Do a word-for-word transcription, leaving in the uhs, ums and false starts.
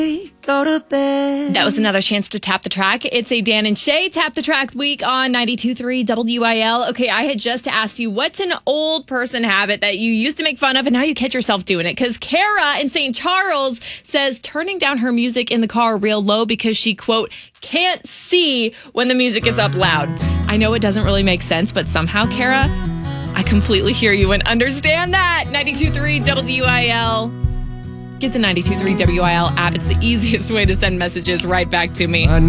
Go to bed. That was another chance to tap the track. It's a Dan and Shay Tap the Track week on ninety-two point three W I L. Okay, I had just asked you, what's an old person habit that you used to make fun of and now you catch yourself doing it? Because Kara in Saint Charles says turning down her music in the car real low because she, quote, can't see when the music is up loud. I know it doesn't really make sense, but somehow, Kara, I completely hear you and understand that. ninety-two point three W I L. Get the ninety-two point three W I L app. It's the easiest way to send messages right back to me.